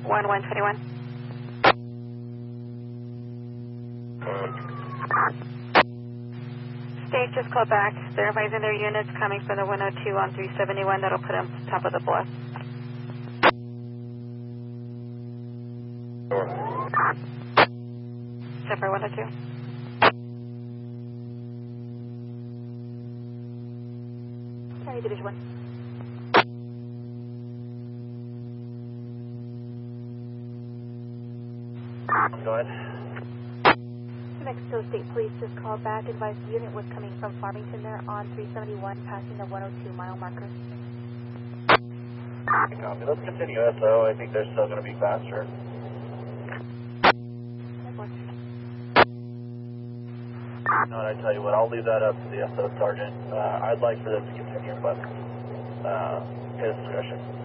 1121. State just called back. They're advising their units coming from the 102 on 371. That'll put them to the top of the bluff. Zephyr 102. Carry Division 1. Go ahead. New Mexico State Police just called back. Advised the unit was coming from Farmington there on 371, passing the 102 mile marker. Copy. Let's continue SO. I think they're still going to be faster. No, I tell you what, I'll leave that up to the SO sergeant. I'd like for them to continue, but his discretion.